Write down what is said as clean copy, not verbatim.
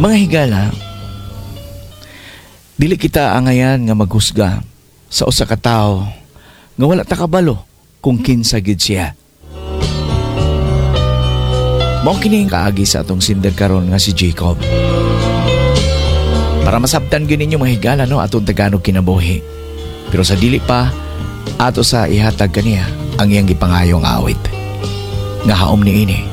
Mga higala, dili kita angayan nga maghusga sa usa ka tawo nga wala ta kabalo kung kinsa gid siya. Mao kini kaagi sa atong sinder karon nga si Jacob. Para masabtan gyud ninyo mga higala no atong Tagalog kinabuhi. Pero sa dili pa ato sa ihatag kaniya ang iyang gipangayong awit. Nga haom ni ini